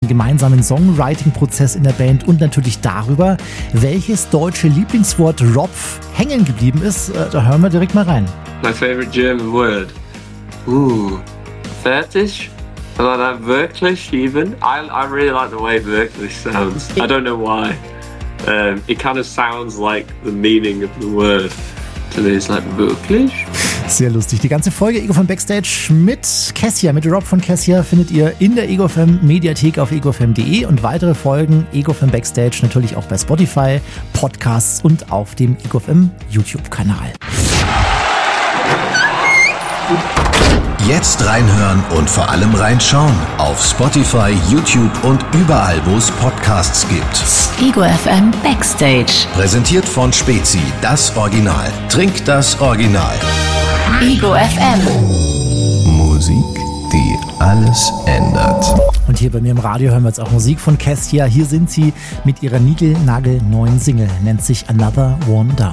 gemeinsamen Songwriting-Prozess in der Band und natürlich darüber, welches deutsche Lieblingswort Ropf hängen geblieben ist. Da hören wir direkt mal rein. My favorite German word. Fertig? I like that wirklich even. I really like the way wirklich sounds. I don't know why. It kind of sounds like the meaning of the word. To me it's like wirklich. Sehr lustig. Die ganze Folge Ego FM Backstage mit Kessia, mit Rob von Kessia findet ihr in der Ego FM Mediathek auf egofm.de und weitere Folgen Ego FM Backstage natürlich auch bei Spotify, Podcasts und auf dem Ego FM YouTube-Kanal. Jetzt reinhören und vor allem reinschauen auf Spotify, YouTube und überall, wo es Podcasts gibt. Ego FM Backstage. Präsentiert von Spezi, das Original. Trink das Original. Ego FM. Musik, die alles ändert. Und hier bei mir im Radio hören wir jetzt auch Musik von Kessia. Hier sind sie mit ihrer niegelnagelneuen Single, nennt sich Another One Down.